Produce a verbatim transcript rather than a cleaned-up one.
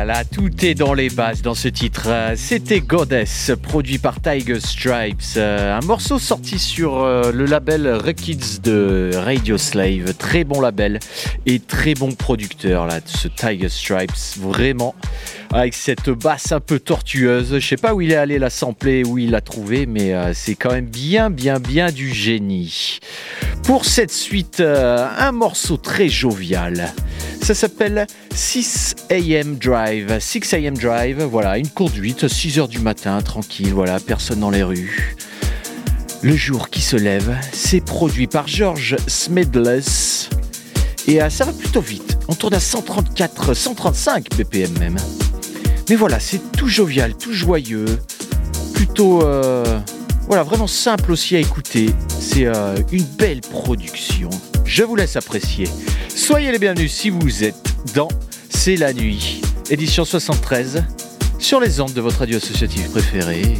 là là, tout est dans les bases dans ce titre. C'était Goddess, produit par Tiger Stripes. Un morceau sorti sur le label Rekids de Radio Slave. Très bon label et très bon producteur là, ce Tiger Stripes. Vraiment, avec cette basse un peu tortueuse. Je sais pas où il est allé la sampler, où il l'a trouvé, mais c'est quand même bien, bien, bien du génie. Pour cette suite, un morceau très jovial. Ça s'appelle six a.m. Drive. six a.m. Drive, voilà, une conduite, six heures du matin, tranquille, voilà, personne dans les rues. Le jour qui se lève, c'est produit par George Smedless. Et euh, ça va plutôt vite. On tourne à cent trente-quatre, cent trente-cinq B P M même. Mais voilà, c'est tout jovial, tout joyeux. Plutôt, euh, voilà, vraiment simple aussi à écouter. C'est euh, une belle production. Je vous laisse apprécier. Soyez les bienvenus si vous êtes dans C'est la nuit, édition soixante-treize, sur les ondes de votre radio associative préférée.